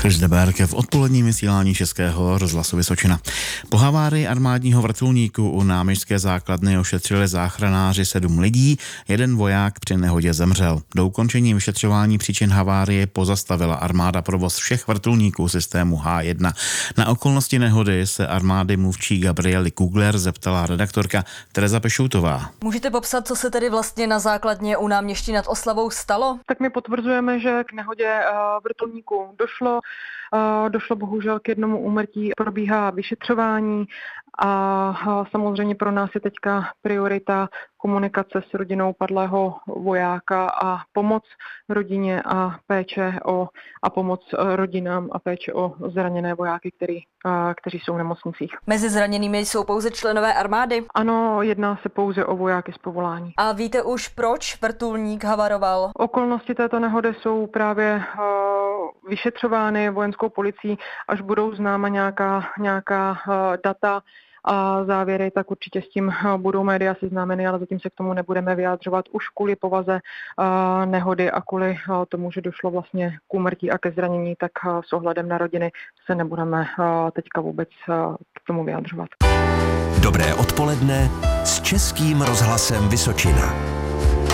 Chris Deberg v odpoledním vysílání Českého rozhlasu Vysočina. Po havárii armádního vrtulníku u náměstské základny ošetřili záchranáři 7 lidí, jeden voják při nehodě zemřel. Do ukončení vyšetřování příčin havárie pozastavila armáda provoz všech vrtulníků systému H1. Na okolnosti nehody se armády mluvčí Gabriely Kugler zeptala redaktorka Tereza Pešoutová. Můžete popsat, co se tedy vlastně na základně u Náměstí nad Oslavou stalo? Tak my potvrzujeme, že k nehodě vrtulníku došlo. Došlo bohužel k jednomu úmrtí, probíhá vyšetřování a samozřejmě pro nás je teďka priorita komunikace s rodinou padlého vojáka a pomoc rodině a pomoc rodinám a péče o zraněné vojáky, kteří jsou v nemocnicích. Mezi zraněnými jsou pouze členové armády? Ano, jedná se pouze o vojáky z povolání. A víte už, proč vrtulník havaroval? Okolnosti této nehody jsou právě vyšetřovány vojenskou policií, až budou známa nějaká data a závěry, tak určitě s tím budou média seznámeny, ale zatím se k tomu nebudeme vyjádřovat už kvůli povaze nehody a kvůli tomu, že došlo vlastně k úmrtí a ke zranění, tak s ohledem na rodiny se nebudeme teďka vůbec k tomu vyjádřovat. Dobré odpoledne s Českým rozhlasem Vysočina.